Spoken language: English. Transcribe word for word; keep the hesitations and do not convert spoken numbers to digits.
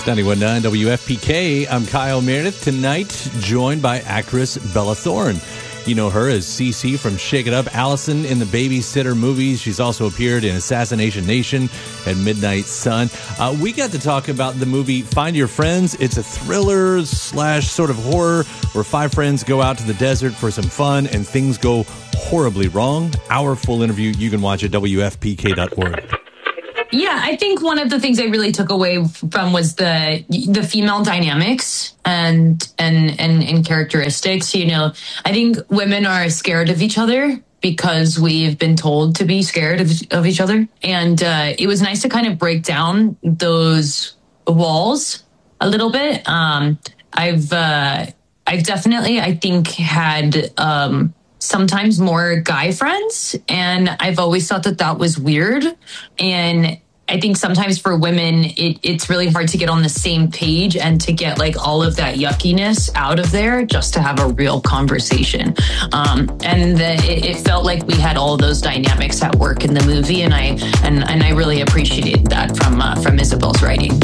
ninety-one point nine W F P K. I'm Kyle Meredith. Tonight, joined by actress Bella Thorne. You know her as Cece from Shake It Up, Allison in the Babysitter movies. She's also appeared in Assassination Nation and Midnight Sun. Uh, we got to talk about the movie Find Your Friends. It's a thriller slash sort of horror where five friends go out to the desert for some fun and things go horribly wrong. Our full interview you can watch at W F P K dot org. Yeah, I think one of the things I really took away from was the the female dynamics and and and, and characteristics. You know, I think women are scared of each other because we've been told to be scared of, of each other. And uh, it was nice to kind of break down those walls a little bit. Um, I've uh, I've definitely, I think, had um, sometimes more guy friends, and I've always thought that that was weird. And I think sometimes for women, it, it's really hard to get on the same page and to get like all of that yuckiness out of there just to have a real conversation. Um, and the, it, it felt like we had all of those dynamics at work in the movie, and I and, and I really appreciated that from uh, from Isabel's writing.